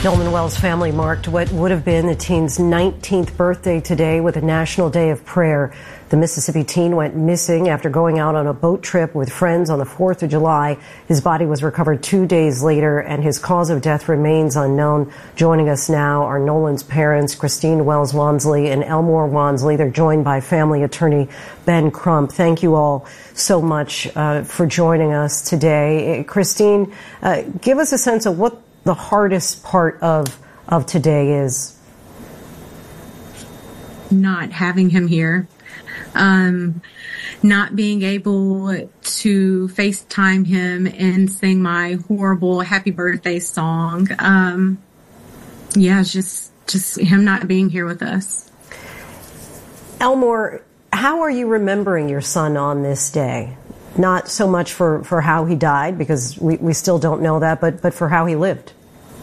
Nolan Wells' family marked what would have been the teen's 19th birthday today with a National Day of Prayer. The Mississippi teen went missing after going out on a boat trip with friends on the 4th of July. His body was recovered 2 days later, and his cause of death remains unknown. Joining us now are Nolan's parents, Christine Wells Wansley and Elmore Wansley. They're joined by family attorney Ben Crump. Thank you all so much for joining us today. Christine, give us a sense of what the hardest part of today is. Not having him here, not being able to FaceTime him and sing my horrible happy birthday song. Just him not being here with us. Elmore, how are you remembering your son on this day? Not so much for how he died, because we still don't know that, but for how he lived.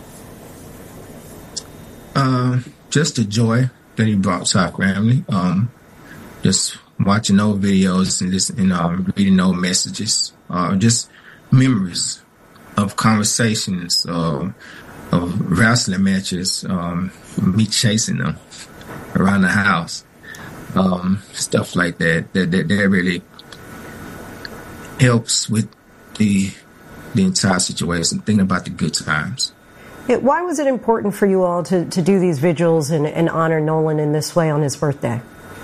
Just the joy that he brought to our family. Just watching old videos and reading old messages. Just memories of conversations, of wrestling matches, me chasing them around the house, stuff like that. That really helps with the entire situation, thinking about the good times. Why was it important for you all to do these vigils and honor Nolan in this way on his birthday?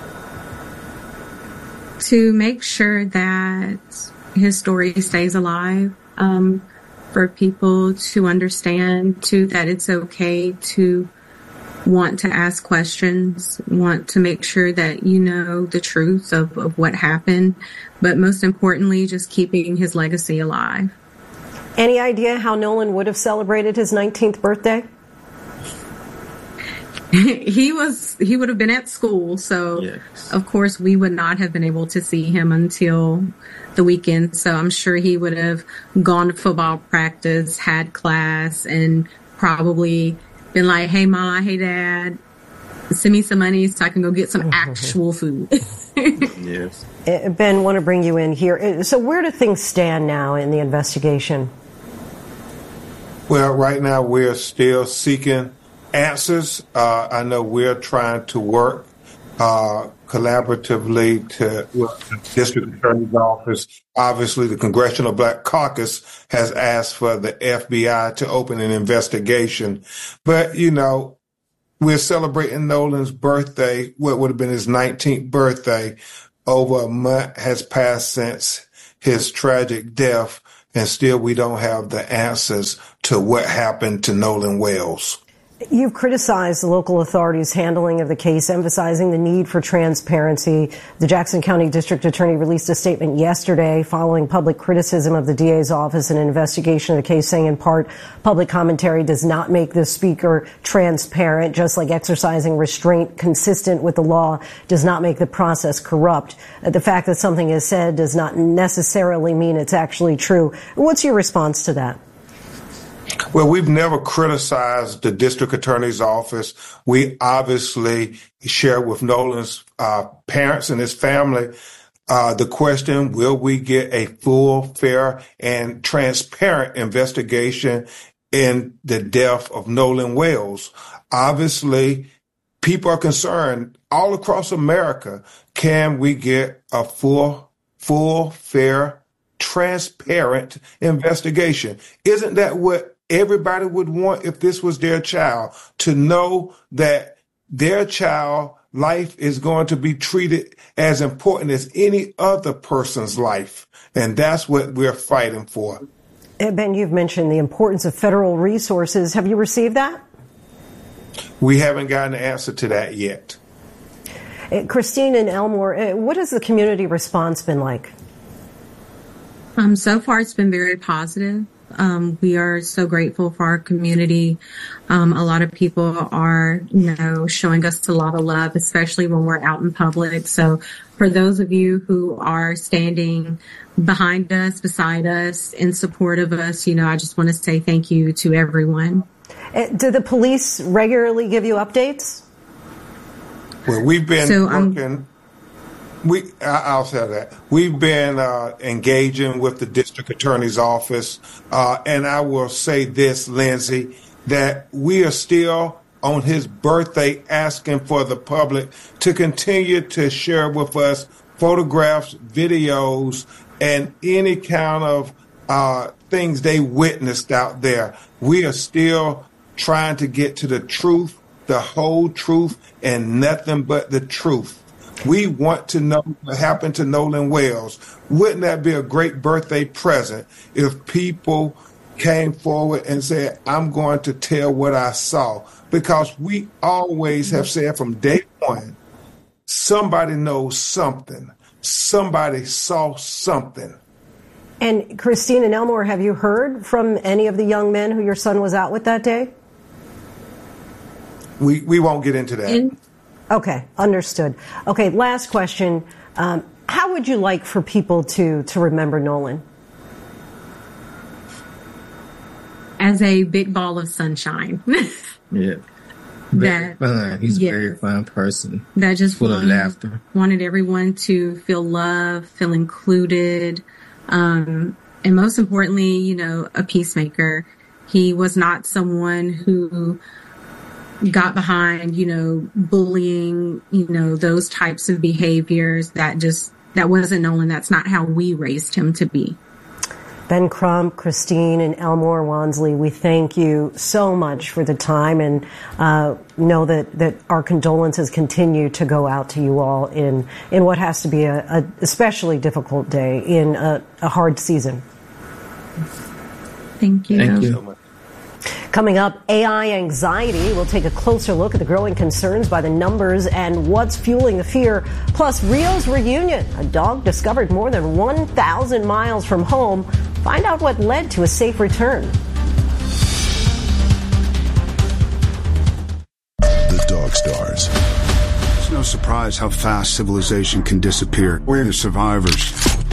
To make sure that his story stays alive, for people to understand, too, that it's okay to want to ask questions, want to make sure that you know the truth of what happened, but most importantly, just keeping his legacy alive. Any idea how Nolan would have celebrated his 19th birthday? He would have been at school, so yes. Of course we would not have been able to see him until the weekend. So I'm sure he would have gone to football practice, had class, and probably been like, "Hey, Ma, hey, Dad, send me some money so I can go get some actual food." Yes. Ben, want to bring you in here. So where do things stand now in the investigation? Well, right now we're still seeking answers. I know we're trying to work collaboratively with the District Attorney's Office. Obviously, the Congressional Black Caucus has asked for the FBI to open an investigation. But, we're celebrating Nolan's birthday, what would have been his 19th birthday. Over a month has passed since his tragic death, and still we don't have the answers to what happened to Nolan Wells. You've criticized the local authorities' handling of the case, emphasizing the need for transparency. The Jackson County District Attorney released a statement yesterday following public criticism of the DA's office and an investigation of the case, saying in part, public commentary does not make the speaker transparent, just like exercising restraint consistent with the law does not make the process corrupt. The fact that something is said does not necessarily mean it's actually true. What's your response to that? Well, we've never criticized the district attorney's office. We obviously share with Nolan's parents and his family the question, will we get a full, fair, and transparent investigation in the death of Nolan Wells? Obviously, people are concerned all across America. Can we get a full, fair, transparent investigation? Isn't that what everybody would want if this was their child, to know that their child life is going to be treated as important as any other person's life? And that's what we're fighting for. Ben, you've mentioned the importance of federal resources. Have you received that? We haven't gotten an answer to that yet. Christine and Elmore, what has the community response been like? So far, it's been very positive. We are so grateful for our community. A lot of people are, showing us a lot of love, especially when we're out in public. So for those of you who are standing behind us, beside us, in support of us, I just want to say thank you to everyone. Do the police regularly give you updates? Well, we've been working I'll say that. We've been engaging with the district attorney's office, and I will say this, Lindsay, that we are still on his birthday asking for the public to continue to share with us photographs, videos, and any kind of things they witnessed out there. We are still trying to get to the truth, the whole truth, and nothing but the truth. We want to know what happened to Nolan Wells. Wouldn't that be a great birthday present if people came forward and said, I'm going to tell what I saw? Because we always have said from day one, somebody knows something. Somebody saw something. And Christine and Elmore, have you heard from any of the young men who your son was out with that day? We won't get into that. Okay, understood. Okay, last question. How would you like for people to remember Nolan? As a big ball of sunshine. Yeah. Very fun. He's a very fun person. That just full of laughter. Wanted everyone to feel loved, feel included, and most importantly, a peacemaker. He was not someone who got behind, bullying, those types of behaviors. That wasn't Nolan. That's not how we raised him to be. Ben Crump, Christine, and Elmore Wansley, we thank you so much for the time, and know that our condolences continue to go out to you all in what has to be a especially difficult day in a hard season. Thank you. Thank you so much. Coming up, AI anxiety. We'll take a closer look at the growing concerns by the numbers and what's fueling the fear. Plus, Rio's reunion. A dog discovered more than 1,000 miles from home. Find out what led to a safe return. The Dog Stars. It's no surprise how fast civilization can disappear. We're the survivors.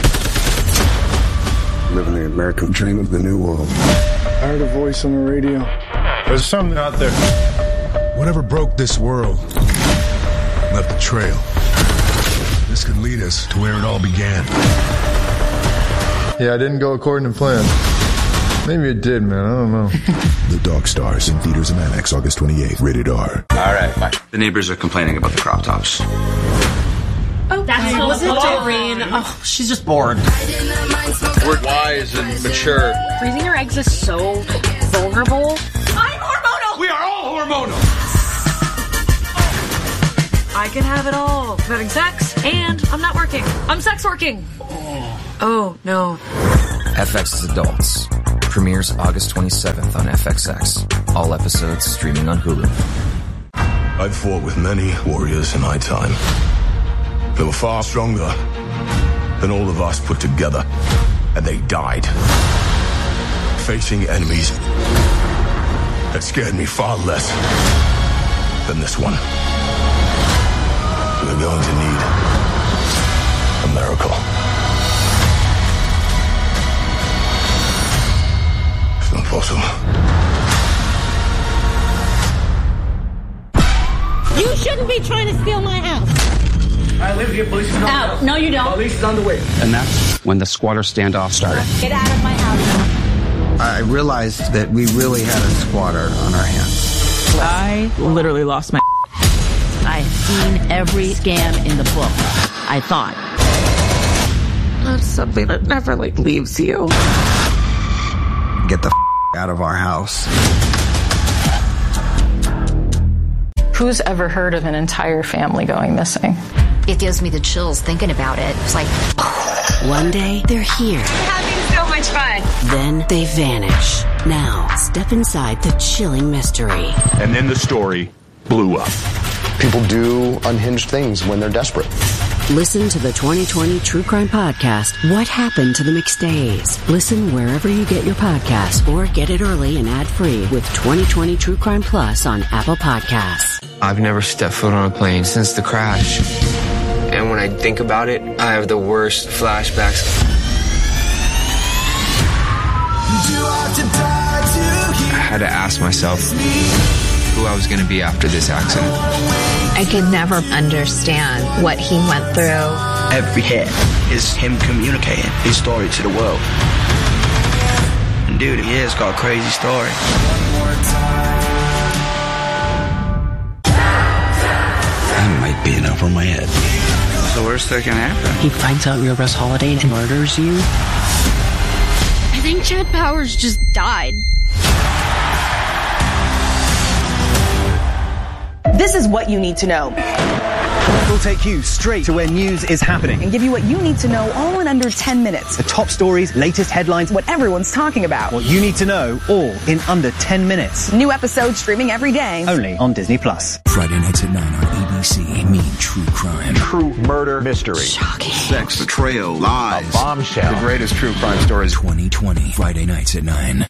Living the American dream of the new world. I heard a voice on the radio. There's something out there. Whatever broke this world left a trail. This could lead us to where it all began. Yeah, I didn't go according to plan. Maybe it did, man. I don't know. The Dog Stars in theaters and IMAX August 28th. Rated R. All right, fine. The neighbors are complaining about the crop tops. Oh, that's Doreen. Oh, she's just bored. We're wise and mature. Freezing your eggs is so vulnerable. I'm hormonal! We are all hormonal! I can have it all. I'm having sex, and I'm not working. I'm sex working. Oh, no. FX's Adults. Premieres August 27th on FXX. All episodes streaming on Hulu. I've fought with many warriors in my time. They were far stronger than all of us put together. And they died facing enemies that scared me far less than this one. We're going to need a miracle. It's not possible. You shouldn't be trying to steal my house. I live here. Police is on the house. No, you don't. Police is on the way. And that's when the squatter standoff started. Get out of my house. I realized that we really had a squatter on our hands. I literally lost my... I've seen every scam in the book, I thought. That's something that never, leaves you. Get the out of our house. Who's ever heard of an entire family going missing? It gives me the chills thinking about it. It's like... One day, they're here. We're having so much fun. Then they vanish. Now, step inside the chilling mystery. And then the story blew up. People do unhinged things when they're desperate. Listen to the 2020 True Crime Podcast, What Happened to the McStays. Listen wherever you get your podcasts or get it early and ad-free with 2020 True Crime Plus on Apple Podcasts. I've never stepped foot on a plane since the crash. And when I think about it, I have the worst flashbacks. I had to ask myself who I was going to be after this accident. I could never understand what he went through. Every hit is him communicating his story to the world. And dude, he has got a crazy story. I might be in over my head. What's the worst that can happen? He finds out you're Russ Holiday and murders you. I think Chad Powers just died. This is what you need to know. We'll take you straight to where news is happening and give you what you need to know all in under 10 minutes. The top stories, latest headlines, what everyone's talking about. What you need to know, all in under 10 minutes. New episodes streaming every day. Only on Disney+. Friday nights at 9 on ABC. Mean true crime. True murder mystery. Shocking. Sex, betrayal, lies. A bombshell. The greatest true crime stories. 2020. Friday nights at 9.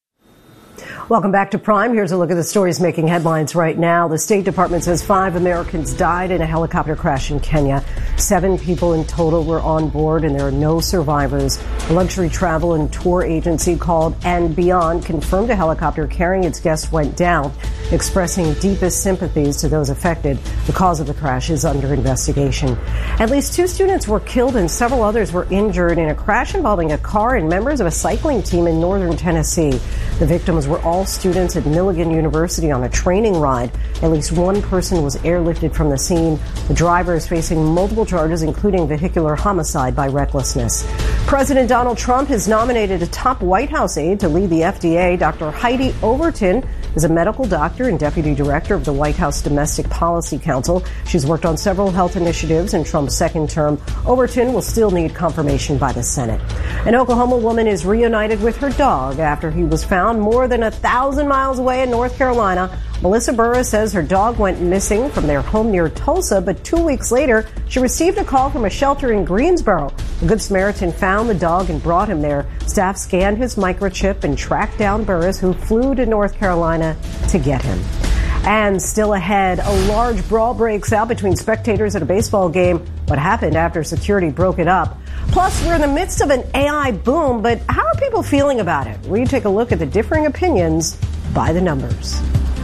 Welcome back to Prime. Here's a look at the stories making headlines right now. The State Department says 5 Americans died in a helicopter crash in Kenya. 7 people in total were on board, and there are no survivors. A luxury travel and tour agency called And Beyond confirmed a helicopter carrying its guests went down, expressing deepest sympathies to those affected. The cause of the crash is under investigation. At least 2 students were killed and several others were injured in a crash involving a car and members of a cycling team in northern Tennessee. The victims were all students at Milligan University on a training ride. At least 1 person was airlifted from the scene. The driver is facing multiple charges, including vehicular homicide by recklessness. President Donald Trump has nominated a top White House aide to lead the FDA. Dr. Heidi Overton is a medical doctor and deputy director of the White House Domestic Policy Council. She's worked on several health initiatives in Trump's second term. Overton will still need confirmation by the Senate. An Oklahoma woman is reunited with her dog after he was found more than 1,000 miles away in North Carolina. Melissa Burris says her dog went missing from their home near Tulsa, but 2 weeks later, she received a call from a shelter in Greensboro. A Good Samaritan found the dog and brought him there. Staff scanned his microchip and tracked down Burris, who flew to North Carolina to get him. And still ahead, a large brawl breaks out between spectators at a baseball game. What happened after security broke it up? Plus, we're in the midst of an AI boom, but how are people feeling about it? We take a look at the differing opinions by the numbers.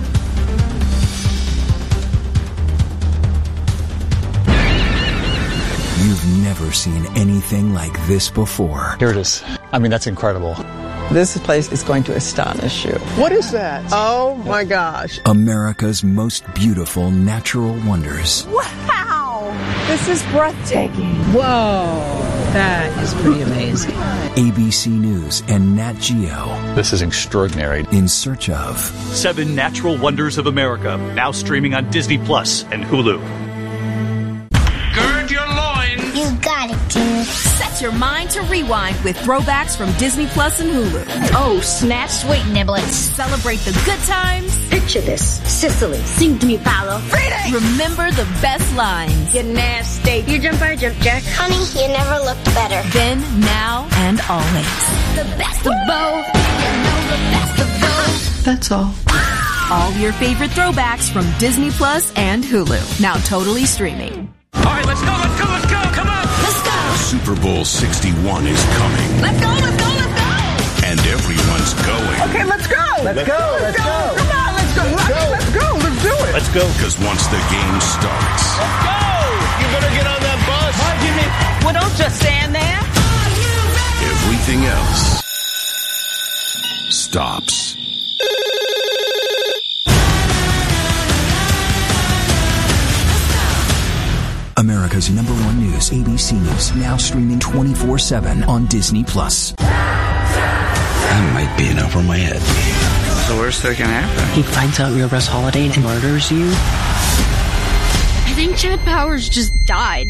You've never seen anything like this before. Here it is. I mean, that's incredible. This place is going to astonish you. What is that? Oh my gosh. America's most beautiful natural wonders. Wow! This is breathtaking. Whoa. That is pretty amazing. ABC News and Nat Geo. This is extraordinary. In search of 7 Natural Wonders of America, now streaming on Disney Plus and Hulu. Gird your loins. You got it, dude. Set your mind to rewind with throwbacks from Disney Plus and Hulu. Oh, snap, sweet niblets. Celebrate the good times. Picture this. Sicily. Sing to me, Paolo. Freedom! Remember the best lines. You're nasty. You jump, I jump, Jack. Honey, you never looked better. Then, now, and always. The best of both. You know the best of both. That's all. All your favorite throwbacks from Disney Plus and Hulu. Now totally streaming. All right, let's go. Come on. Let's go. Super Bowl 61 is coming. Let's go. And everyone's going. Okay, let's go. Let's go. Come on, let's go. Let's go. Let's do it. Let's go. Because once the game starts. Let's go. You better get on that bus. Hi, Jimmy. Well, don't just stand there. Everything else stops. America's #1 news, ABC News, now streaming 24/7 on Disney+. I might be in over my head. What's the worst that can happen? He finds out you're Russ Holiday and murders you. I think Chad Powers just died.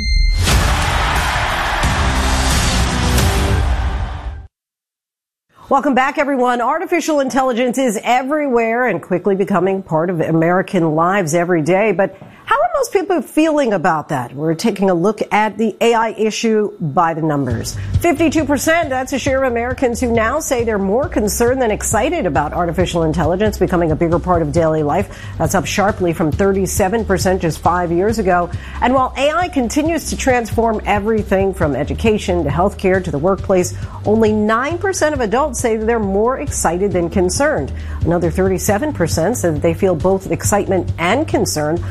Welcome back, everyone. Artificial intelligence is everywhere and quickly becoming part of American lives every day. But how are most people feeling about that? We're taking a look at the AI issue by the numbers. 52%, that's a share of Americans who now say they're more concerned than excited about artificial intelligence becoming a bigger part of daily life. That's up sharply from 37% just 5 years ago. And while AI continues to transform everything from education to healthcare to the workplace, only 9% of adults say that they're more excited than concerned. Another 37% said that they feel both excitement and concern.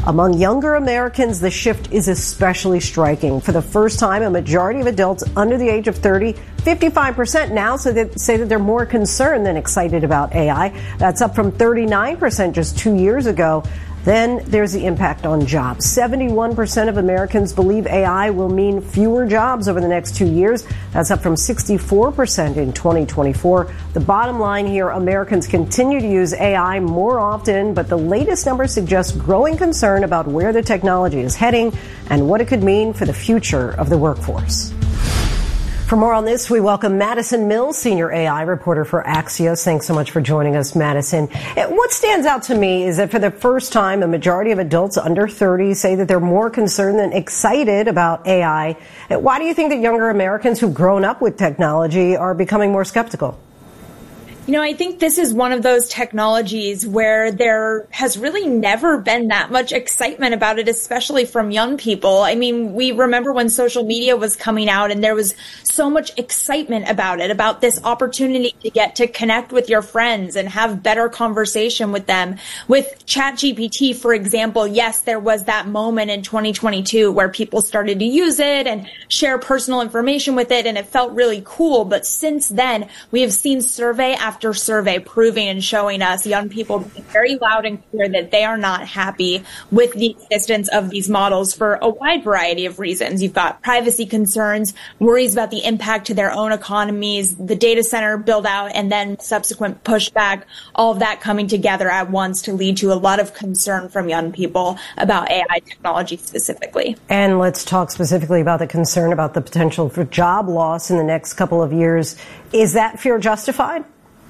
Among younger Americans, the shift is especially striking. For the first time, a majority of adults under the age of 30, 55% now say that they're more concerned than excited about AI. That's up from 39% just 2 years ago. Then there's the impact on jobs. 71% of Americans believe AI will mean fewer jobs over the next 2 years. That's up from 64% in 2024. The bottom line here, Americans continue to use AI more often, but the latest numbers suggest growing concern about where the technology is heading and what it could mean for the future of the workforce. For more on this, we welcome Madison Mills, senior AI reporter for Axios. Thanks so much for joining us, Madison. What stands out to me is that for the first time, a majority of adults under 30 say that they're more concerned than excited about AI. Why do you think that younger Americans who've grown up with technology are becoming more skeptical? You know, I think this is one of those technologies where there has really never been that much excitement about it, especially from young people. I mean, we remember when social media was coming out and there was so much excitement about it, about this opportunity to get to connect with your friends and have better conversation with them. With ChatGPT, for example, yes, there was that moment in 2022 where people started to use it and share personal information with it, and it felt really cool. But since then, we have seen survey after survey proving and showing us young people being very loud and clear that they are not happy with the existence of these models for a wide variety of reasons. You've got privacy concerns, worries about the impact to their own economies, the data center build out, and then subsequent pushback, all of that coming together at once to lead to a lot of concern from young people about AI technology specifically. And let's talk specifically about the concern about the potential for job loss in the next couple of years. Is that fear justified?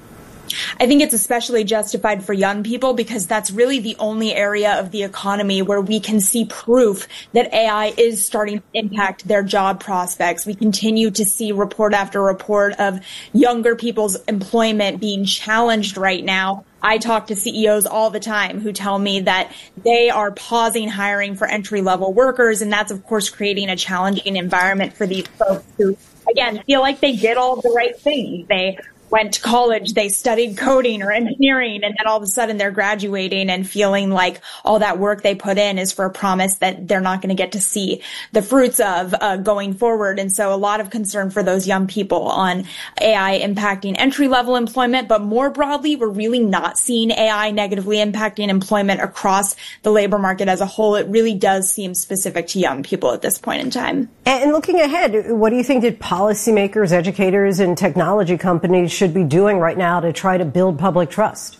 I think it's especially justified for young people because that's really the only area of the economy where we can see proof that AI is starting to impact their job prospects. We continue to see report after report of younger people's employment being challenged right now. I talk to CEOs all the time who tell me that they are pausing hiring for entry-level workers, and that's, of course, creating a challenging environment for these folks who, again, feel like they did all the right things. They went to college, they studied coding or engineering, and then all of a sudden they're graduating and feeling like all that work they put in is for a promise that they're not going to get to see the fruits of going forward. And so a lot of concern for those young people on AI impacting entry-level employment, but more broadly, we're really not seeing AI negatively impacting employment across the labor market as a whole. It really does seem specific to young people at this point in time. And looking ahead, what do you think that policymakers, educators, and technology companies should be doing right now to try to build public trust?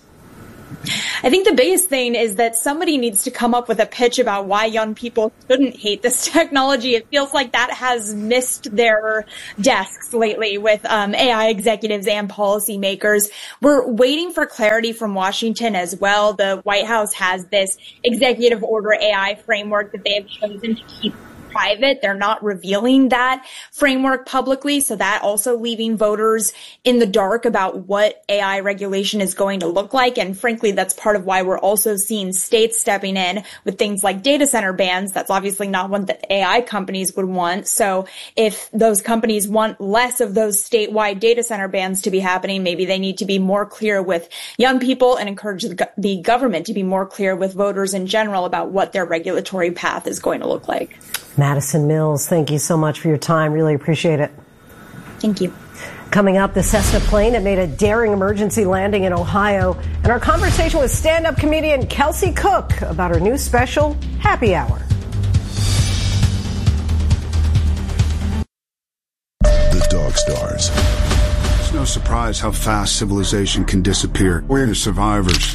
I think the biggest thing is that somebody needs to come up with a pitch about why young people shouldn't hate this technology. It feels like that has missed their desks lately with AI executives and policymakers. We're waiting for clarity from Washington as well. The White House has this executive order AI framework that they have chosen to keep private. They're not revealing that framework publicly. So that also leaving voters in the dark about what AI regulation is going to look like. And frankly, that's part of why we're also seeing states stepping in with things like data center bans. That's obviously not one that AI companies would want. So if those companies want less of those statewide data center bans to be happening, maybe they need to be more clear with young people and encourage the government to be more clear with voters in general about what their regulatory path is going to look like. Madison Mills, thank you so much for your time. Really appreciate it. Thank you. Coming up, the Cessna plane that made a daring emergency landing in Ohio, and our conversation with stand-up comedian Kelsey Cook about her new special, Happy Hour. The Dog Stars. It's no surprise how fast civilization can disappear. We're the survivors.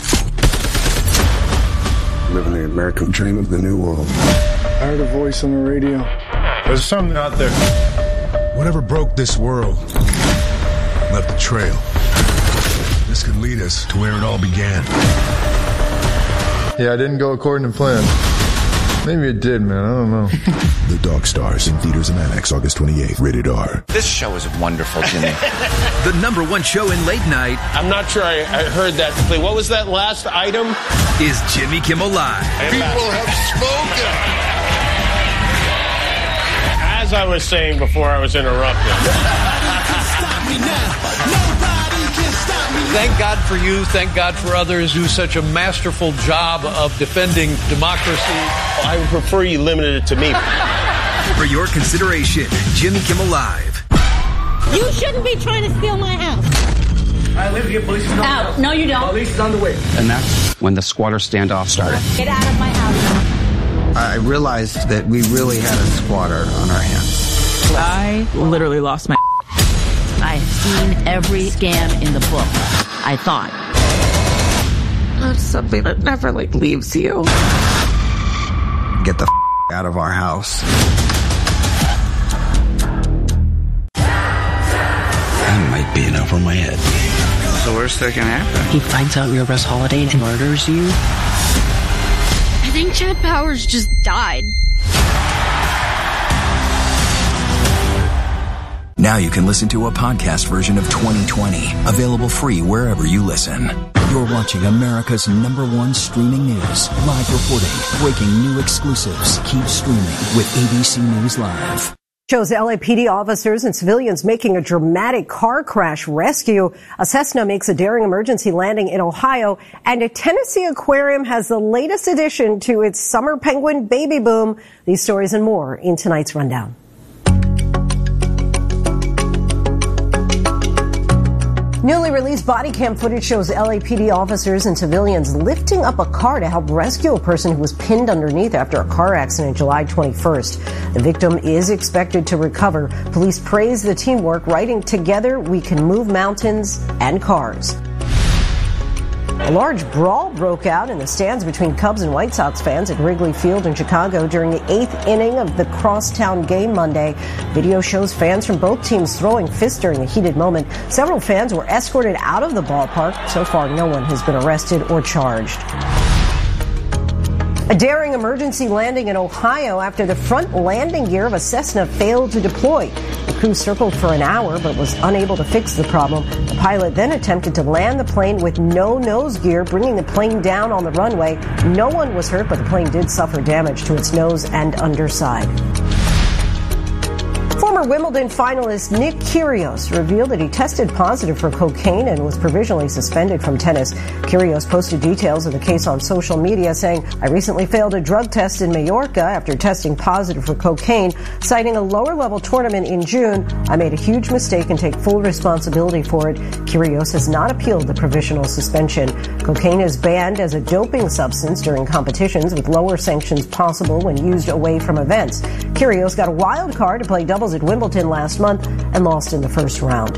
Living the American dream of the new world. I heard a voice on the radio. There's something out there. Whatever broke this world left a trail. This could lead us to where it all began. Yeah, I didn't go according to plan. Maybe it did, man. I don't know. The Dog Stars in theaters and IMAX August 28th. Rated R. This show is wonderful, Jimmy. The #1 show in late night. I'm not sure I heard that. What was that last item? Is Jimmy Kimmel Live. People have spoken. As I was saying before I was interrupted. Thank God for you. Thank God for others who do such a masterful job of defending democracy. I would prefer you limited it to me. For your consideration, Jimmy Kimmel Live. You shouldn't be trying to steal my house. I live here. Police is on the way. No, you don't. Police is on the way. And that's when the squatter standoff started. Get out of my house. I realized that we really had a squatter on our hands. I literally lost my... I've seen every scam in the book, I thought. That's something that never, leaves you. Get the out of our house. I might be in over my head. What's the worst that can happen? He finds out you're Russ Holiday and murders you. I think Chad Powers just died. Now you can listen to a podcast version of 2020, available free wherever you listen. You're watching America's #1 streaming news. Live reporting, breaking new exclusives. Keep streaming with ABC News Live. Shows LAPD officers and civilians making a dramatic car crash rescue. A Cessna makes a daring emergency landing in Ohio, and a Tennessee aquarium has the latest addition to its summer penguin baby boom. These stories and more in tonight's rundown. Newly released body cam footage shows LAPD officers and civilians lifting up a car to help rescue a person who was pinned underneath after a car accident July 21st. The victim is expected to recover. Police praise the teamwork, writing, "Together we can move mountains and cars." A large brawl broke out in the stands between Cubs and White Sox fans at Wrigley Field in Chicago during the 8th inning of the crosstown game Monday. Video shows fans from both teams throwing fists during a heated moment. Several fans were escorted out of the ballpark. So far, no one has been arrested or charged. A daring emergency landing in Ohio after the front landing gear of a Cessna failed to deploy. The crew circled for an hour but was unable to fix the problem. The pilot then attempted to land the plane with no nose gear, bringing the plane down on the runway. No one was hurt, but the plane did suffer damage to its nose and underside. Former Wimbledon finalist Nick Kyrgios revealed that he tested positive for cocaine and was provisionally suspended from tennis. Kyrgios posted details of the case on social media, saying, "I recently failed a drug test in Mallorca after testing positive for cocaine, citing a lower-level tournament in June. I made a huge mistake and take full responsibility for it." Kyrgios has not appealed the provisional suspension. Cocaine is banned as a doping substance during competitions, with lower sanctions possible when used away from events. Kyrgios got a wild card to play doubles at Wimbledon last month and lost in the first round.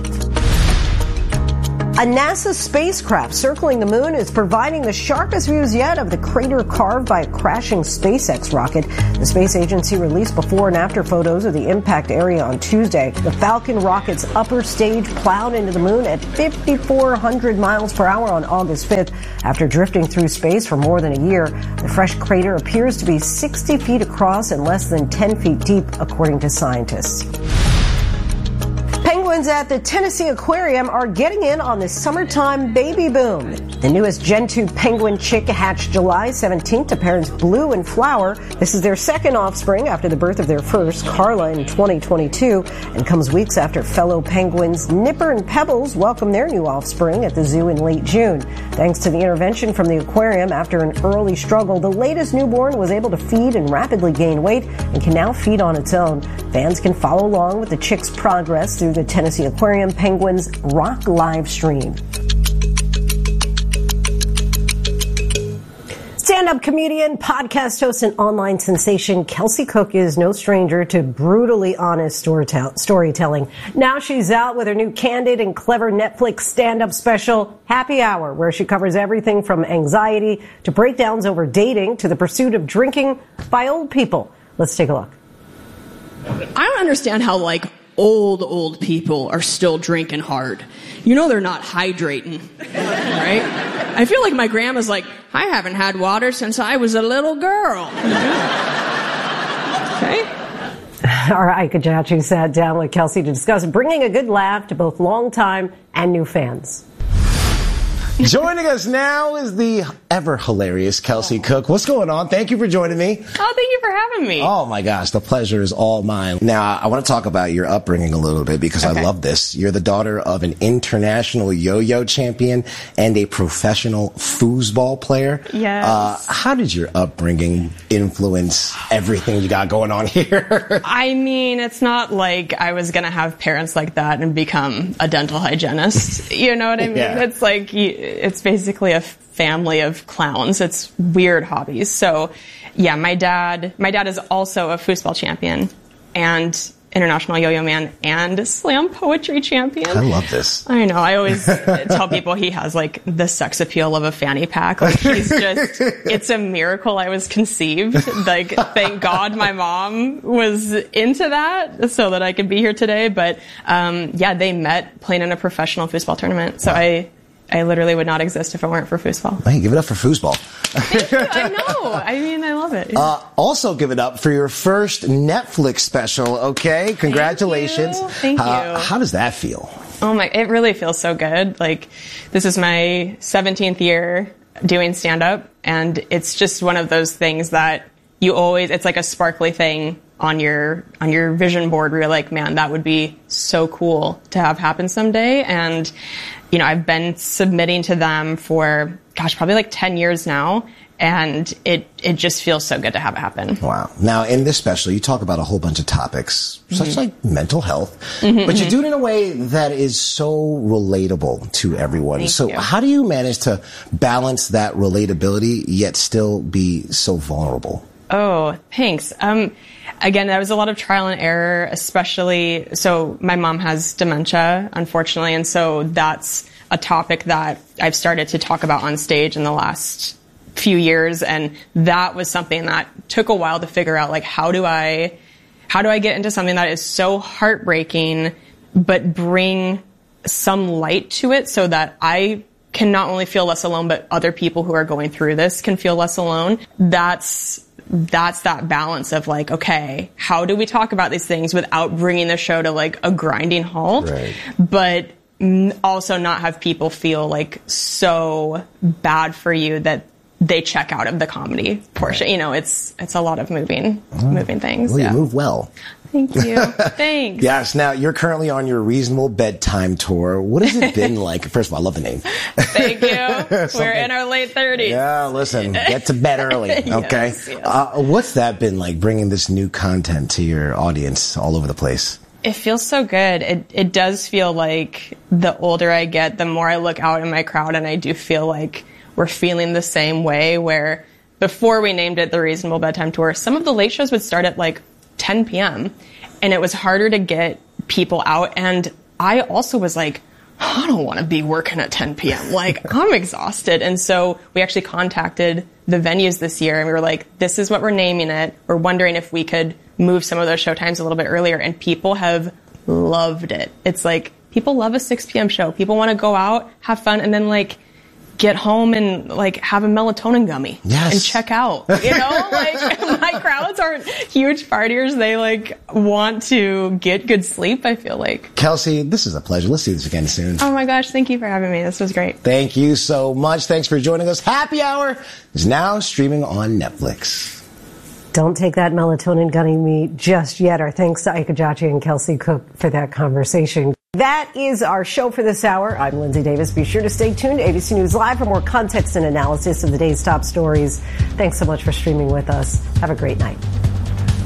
A NASA spacecraft circling the moon is providing the sharpest views yet of the crater carved by a crashing SpaceX rocket. The space agency released before and after photos of the impact area on Tuesday. The Falcon rocket's upper stage plowed into the moon at 5,400 miles per hour on August 5th. After drifting through space for more than a year, the fresh crater appears to be 60 feet across and less than 10 feet deep, according to scientists. Penguins at the Tennessee Aquarium are getting in on the summertime baby boom. The newest Gen 2 penguin chick hatched July 17th to parents Blue and Flower. This is their second offspring after the birth of their first, Carla, in 2022, and comes weeks after fellow penguins Nipper and Pebbles welcomed their new offspring at the zoo in late June. Thanks to the intervention from the aquarium after an early struggle, the latest newborn was able to feed and rapidly gain weight and can now feed on its own. Fans can follow along with the chick's progress through the Tennessee Aquarium Penguins Rock live stream. Stand-up comedian, podcast host, and online sensation Kelsey Cook is no stranger to brutally honest storytelling. Now she's out with her new candid and clever Netflix stand-up special, Happy Hour, where she covers everything from anxiety to breakdowns over dating to the pursuit of drinking by old people. Let's take a look. I don't understand how, old people are still drinking hard. You know they're not hydrating, right? I feel like my grandma's like, I haven't had water since I was a little girl. Okay? Our Ika Jachi sat down with Kelsey to discuss bringing a good laugh to both longtime and new fans. Joining us now is the ever hilarious Kelsey Cook. What's going on? Thank you for joining me. Oh, thank you for having me. Oh my gosh, the pleasure is all mine. Now, I want to talk about your upbringing a little bit because I love this. You're the daughter of an international yo-yo champion and a professional foosball player. Yes. How did your upbringing influence everything you got going on here? I mean, it's not like I was going to have parents like that and become a dental hygienist. You know what I mean? Yeah. It's like, it's basically a family of clowns. It's weird hobbies. So, yeah, my dad is also a foosball champion and international yo-yo man and slam poetry champion. I love this. I know. I always tell people he has like the sex appeal of a fanny pack. Like he's just, it's a miracle I was conceived. Like, thank God my mom was into that so that I could be here today. But, yeah, they met playing in a professional foosball tournament. So I literally would not exist if it weren't for foosball. Hey, give it up for foosball. Thank you. I know. I mean, I love it. Also give it up for your first Netflix special, okay? Congratulations. Thank you. How does that feel? Oh my, it really feels so good. Like, this is my 17th year doing stand-up, and it's just one of those things that you always, it's like a sparkly thing on your vision board where you're like, man, that would be so cool to have happen someday. And, you know, I've been submitting to them for, probably like 10 years now. And it just feels so good to have it happen. Wow. Now, in this special, you talk about a whole bunch of topics, such like mental health, but you do it in a way that is so relatable to everyone. Thank you. How do you manage to balance that relatability, yet still be so vulnerable? Oh, thanks. Again, that was a lot of trial and error, especially, so my mom has dementia, unfortunately, and so that's a topic that I've started to talk about on stage in the last few years, and that was something that took a while to figure out, like, how do I get into something that is so heartbreaking, but bring some light to it so that I can not only feel less alone, but other people who are going through this can feel less alone. That's that balance of like, okay, how do we talk about these things without bringing the show to like a grinding halt, but also not have people feel like so bad for you that they check out of the comedy portion. You know, it's a lot of moving things. Well, you move well. Thank you. Thanks. Yes. Now, you're currently on your Reasonable Bedtime tour. What has it been like? First of all, I love the name. Thank you. We're in our late 30s. Yeah, listen, get to bed early, okay? Yes. What's that been like, bringing this new content to your audience all over the place? It feels so good. It does feel like the older I get, the more I look out in my crowd, and I do feel like we're feeling the same way, where before we named it the Reasonable Bedtime Tour, some of the late shows would start at like 10 p.m. and it was harder to get people out. And I also was like, I don't want to be working at 10 p.m. Like, I'm exhausted. And so we actually contacted the venues this year, and we were like, this is what we're naming it. We're wondering if we could move some of those show times a little bit earlier. And people have loved it. It's like, people love a 6 p.m. show. People want to go out, have fun, and then like get home and like have a melatonin gummy and check out, you know, like my crowds aren't huge partiers. They like want to get good sleep, I feel like. Kelsey, this is a pleasure. Let's do this again soon. Oh my gosh. Thank you for having me. This was great. Thank you so much. Thanks for joining us. Happy Hour is now streaming on Netflix. Don't take that melatonin gummy just yet. Our thanks to Ika Jachi and Kelsey Cook for that conversation. That is our show for this hour. I'm Lindsay Davis. Be sure to stay tuned to ABC News Live for more context and analysis of the day's top stories. Thanks so much for streaming with us. Have a great night.